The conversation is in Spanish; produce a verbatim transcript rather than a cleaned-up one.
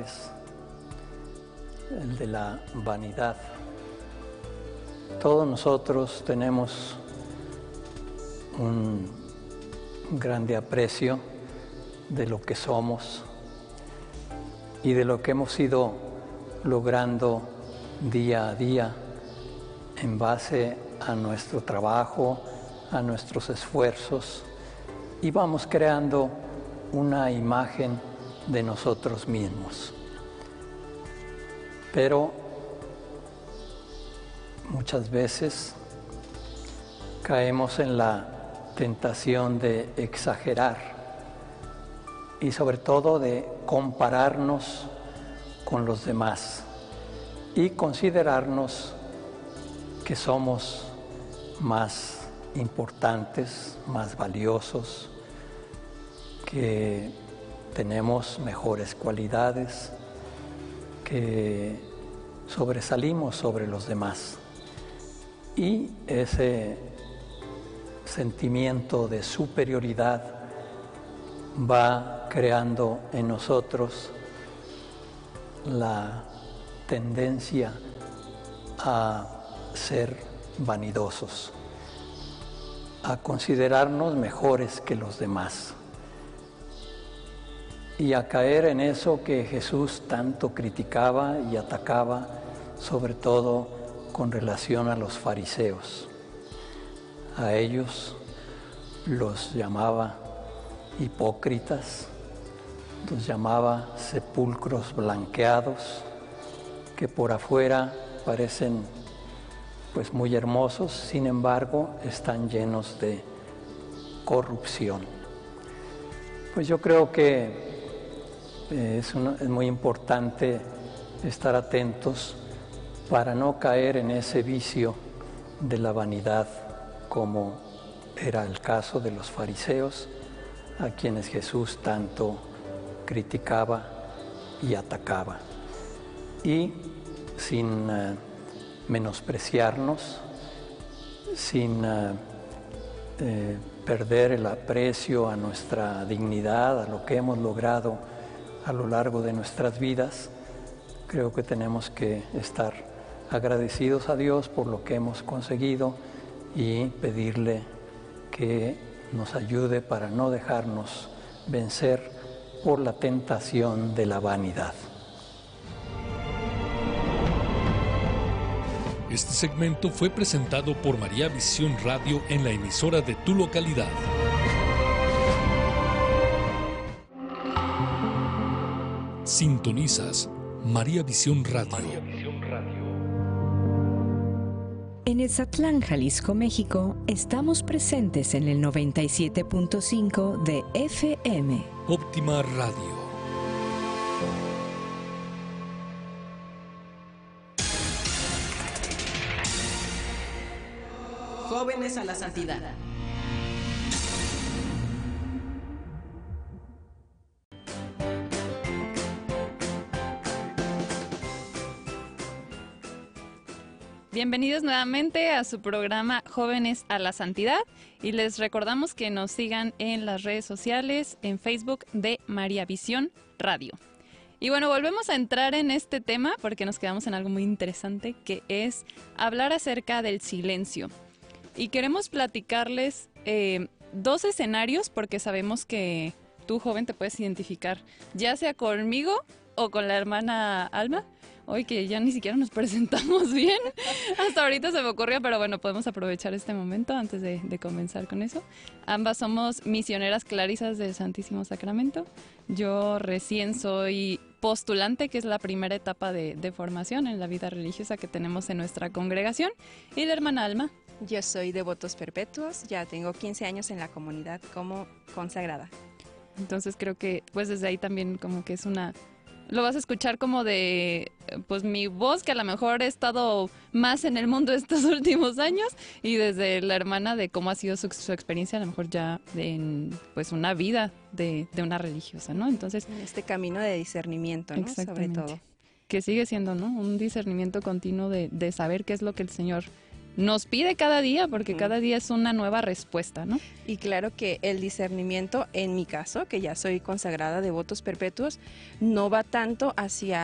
principales, el de la vanidad. Todos nosotros tenemos un grande aprecio de lo que somos y de lo que hemos ido logrando día a día en base a nuestro trabajo, a nuestros esfuerzos, y vamos creando una imagen de nosotros mismos. Pero muchas veces caemos en la tentación de exagerar y sobre todo de compararnos con los demás y considerarnos que somos más importantes, más valiosos, que tenemos mejores cualidades, que sobresalimos sobre los demás. Y ese sentimiento de superioridad va creando en nosotros la tendencia a ser vanidosos, a considerarnos mejores que los demás y a caer en eso que Jesús tanto criticaba y atacaba, sobre todo con relación a los fariseos. A ellos los llamaba hipócritas, los llamaba sepulcros blanqueados, que por afuera parecen pues muy hermosos, sin embargo están llenos de corrupción. Pues yo creo que es, una, es muy importante estar atentos para no caer en ese vicio de la vanidad, como era el caso de los fariseos, a quienes Jesús tanto criticaba y atacaba. Y sin uh, menospreciarnos, sin uh, eh, perder el aprecio a nuestra dignidad, a lo que hemos logrado a lo largo de nuestras vidas, creo que tenemos que estar agradecidos a Dios por lo que hemos conseguido y pedirle que nos ayude para no dejarnos vencer por la tentación de la vanidad. Este segmento fue presentado por María Visión Radio en la emisora de tu localidad. Sintonizas María Visión Radio. María Visión Radio. En Ezatlán, Jalisco, México, estamos presentes en el noventa y siete punto cinco de F M. Óptima Radio. Jóvenes a la santidad. Bienvenidos nuevamente a su programa Jóvenes a la Santidad y les recordamos que nos sigan en las redes sociales, en Facebook de María Visión Radio. Y bueno, volvemos a entrar en este tema porque nos quedamos en algo muy interesante, que es hablar acerca del silencio. Y queremos platicarles eh, dos escenarios porque sabemos que tú, joven, te puedes identificar ya sea conmigo o con la hermana Alma. Hoy que ya ni siquiera nos presentamos bien, hasta ahorita se me ocurrió, pero bueno, podemos aprovechar este momento antes de, de comenzar con eso. Ambas somos misioneras clarisas del Santísimo Sacramento. Yo recién soy postulante, que es la primera etapa de, de formación en la vida religiosa que tenemos en nuestra congregación. Y la hermana Alma. Yo soy devotos perpetuos, ya tengo quince años en la comunidad como consagrada. Entonces creo que pues desde ahí también como que es una... Lo vas a escuchar como de, pues mi voz, que a lo mejor he estado más en el mundo estos últimos años, y desde la hermana de cómo ha sido su, su experiencia, a lo mejor ya en pues una vida de, de una religiosa, ¿no? Entonces, en este camino de discernimiento, ¿no? Sobre todo. Que sigue siendo, ¿no? Un discernimiento continuo de, de saber qué es lo que el Señor nos pide cada día, porque Ujú. cada día es una nueva respuesta, ¿no? Y claro que el discernimiento, en mi caso, que ya soy consagrada de votos perpetuos, no va tanto hacia